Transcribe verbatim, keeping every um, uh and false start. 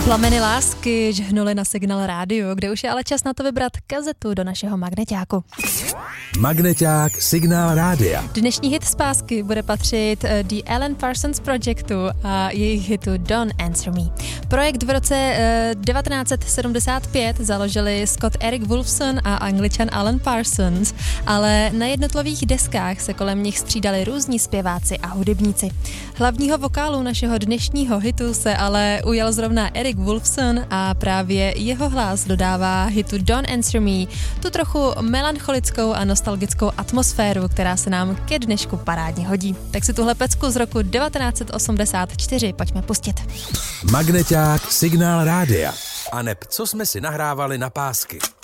Plameny lásky žhnuly na Signál rádiu, kde už je ale čas na to vybrat kazetu do našeho magneťáku. Magneťák Signál rádia. Dnešní hit z pásky bude patřit The Alan Parsons Projectu a jejich hitu Don't Answer Me. Projekt v roce devatenáct set sedmdesát pět založili Scott Eric Wolfson a Angličan Alan Parsons, ale na jednotlivých deskách se kolem nich střídali různí zpěváci a hudebníci. Hlavního vokálu našeho dnešního hitu se ale ujal zrovna Eric Wolfson a právě jeho hlas dodává hitu Don't Answer Me tu trochu melancholickou a nostalgickou atmosféru, která se nám ke dnešku parádně hodí. Tak si tuhle pecku z roku devatenáct set osmdesát čtyři pojďme pustit. Magneťák Signál rádia. A neb co jsme si nahrávali na pásky.